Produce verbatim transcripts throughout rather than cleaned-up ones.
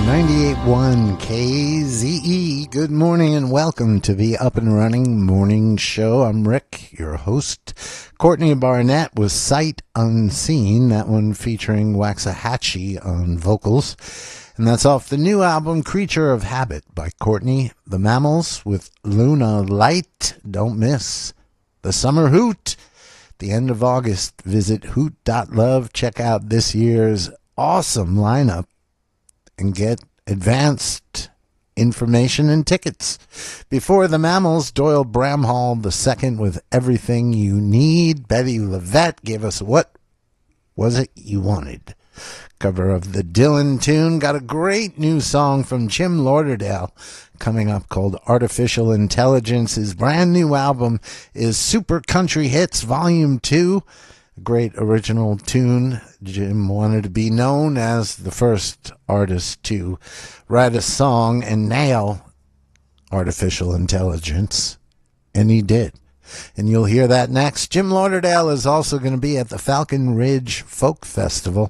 ninety-eight point one K Z E. Good morning and welcome to the Up and Running Morning Show. I'm Rick, your host. Courtney Barnett was Sight Unseen, that one featuring Waxahachie on vocals. And that's off the new album Creature of Habit by Courtney. The Mammals with Luna Light. Don't miss the Summer Hoot. The end of August, visit hoot dot love. Check out this year's awesome lineup and get advanced information and tickets. Before the Mammals, Doyle Bramhall the second with Everything You Need. Betty Levette gave us What Was It You Wanted? Cover of the Dylan tune. Got a great new song from Jim Lauderdale coming up called Artificial Intelligence. His brand new album is Super Country Hits Volume two. A great original tune. Jim wanted to be known as the first artist to write a song and nail artificial intelligence. And he did. And you'll hear that next. Jim Lauderdale is also going to be at the Falcon Ridge Folk Festival.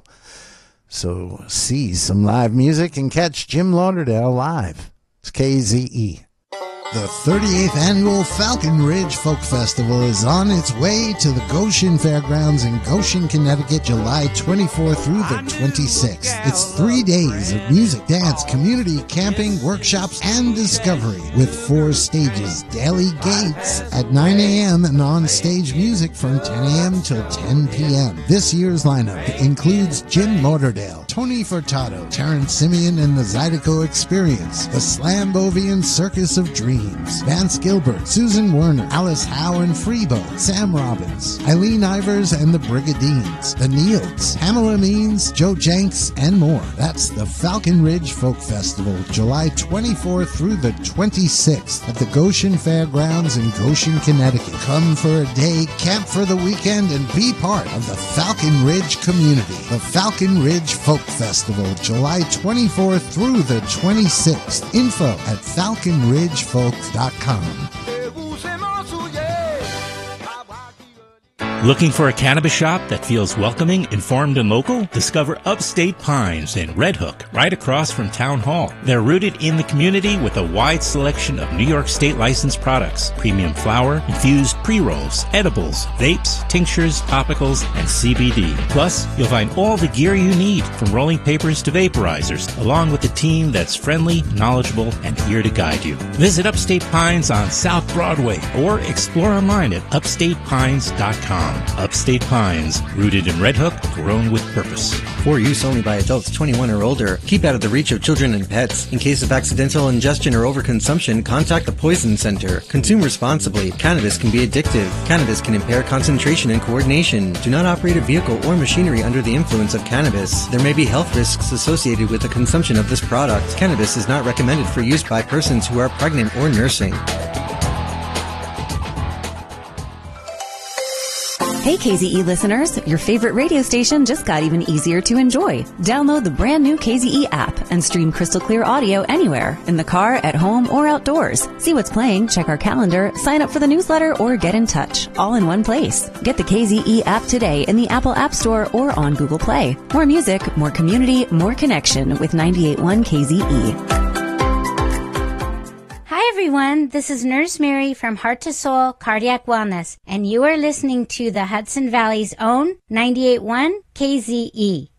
So see some live music and catch Jim Lauderdale live. It's K Z E. The thirty-eighth Annual Falcon Ridge Folk Festival is on its way to the Goshen Fairgrounds in Goshen, Connecticut, July twenty-fourth through the twenty-sixth. It's three days of music, dance, community, camping, workshops, and discovery with four stages. Daily Gates at nine a.m. and on-stage music from ten a.m. till ten p.m. This year's lineup includes Jim Lauderdale, Tony Furtado, Terrence Simeon and the Zydeco Experience, the Slambovian Circus of Dreams, Vance Gilbert, Susan Werner, Alice Howe and Freebo, Sam Robbins, Eileen Ivers and the Brigadines, the Neils, Pamela Means, Joe Jenks, and more. That's the Falcon Ridge Folk Festival, July twenty-fourth through the twenty-sixth at the Goshen Fairgrounds in Goshen, Connecticut. Come for a day, camp for the weekend, and be part of the Falcon Ridge community. The Falcon Ridge Folk Festival, July twenty-fourth through the twenty-sixth. Info at falcon ridge folk dot com. Looking for a cannabis shop that feels welcoming, informed, and local? Discover Upstate Pines in Red Hook, right across from Town Hall. They're rooted in the community with a wide selection of New York State licensed products, premium flower, infused pre-rolls, edibles, vapes, tinctures, topicals, and C B D. Plus, you'll find all the gear you need, from rolling papers to vaporizers, along with a team that's friendly, knowledgeable, and here to guide you. Visit Upstate Pines on South Broadway or explore online at upstate pines dot com. Upstate Pines, rooted in Red Hook, grown with purpose. For use only by adults twenty-one or older. Keep out of the reach of children and pets. In case of accidental ingestion or overconsumption, contact the Poison Center. Consume responsibly. Cannabis can be addictive. Cannabis can impair concentration and coordination. Do not operate a vehicle or machinery under the influence of cannabis. There may be health risks associated with the consumption of this product. Cannabis is not recommended for use by persons who are pregnant or nursing. Hey K Z E listeners, your favorite radio station just got even easier to enjoy. Download the brand new K Z E app and stream crystal clear audio anywhere, in the car, at home, or outdoors. See what's playing, check our calendar, sign up for the newsletter, or get in touch, all in one place. Get the K Z E app today in the Apple App Store or on Google Play. More music, more community, more connection with ninety-eight point one K Z E. Hi everyone, this is Nurse Mary from Heart to Soul Cardiac Wellness, and you are listening to the Hudson Valley's own ninety-eight point one K Z E.